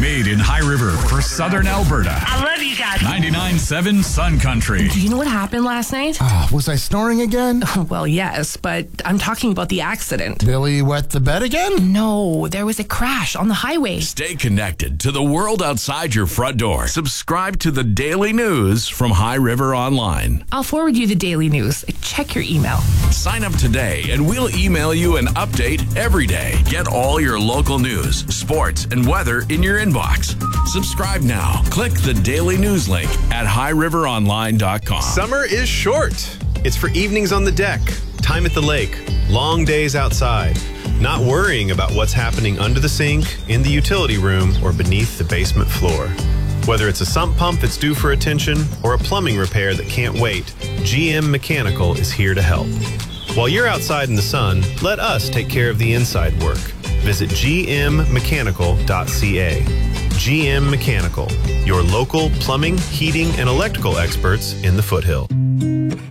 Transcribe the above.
Made in High River for Southern Alberta. I love you guys. 99.7 Sun Country. Do you know what happened last night? Was I snoring again? Well, yes, but I'm talking about the accident. Billy wet the bed again? No, there was a crash on the highway. Stay connected to the world outside your front door. Subscribe to the daily news from High River Online. I'll forward you the daily news. Check your email. Sign up today and we'll email you an update every day. Get all your local news, sports, and weather in your inbox. Subscribe now. Click the daily news link at highriveronline.com. Summer is short. It's for evenings on the deck, time at the lake, long days outside, not worrying about what's happening under the sink, in the utility room, or beneath the basement floor. Whether it's a sump pump that's due for attention or a plumbing repair that can't wait, GM Mechanical is here to help. While you're outside in the sun, let us take care of the inside work. Visit gmmechanical.ca. GM Mechanical, your local plumbing, heating, and electrical experts in the Foothill.